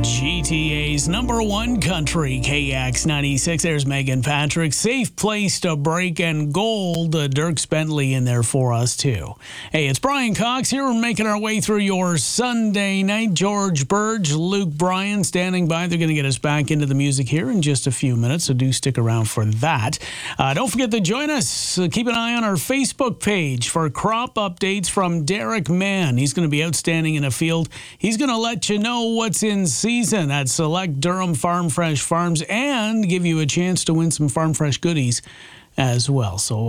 GTA's #1 country, KX96. There's Megan Patrick. Safe place to break and gold. Dierks Bentley in there for us, too. Hey, it's Brian Cox here. We're making our way through your Sunday night. George Burge, Luke Bryan standing by. They're going to get us back into the music here in just a few minutes, so do stick around for that. Don't forget to join us. Keep an eye on our Facebook page for crop updates from Derek Mann. He's going to be outstanding in a field. He's going to let you know what's in season at select Durham Farm Fresh Farms and give you a chance to win some Farm Fresh goodies as well. So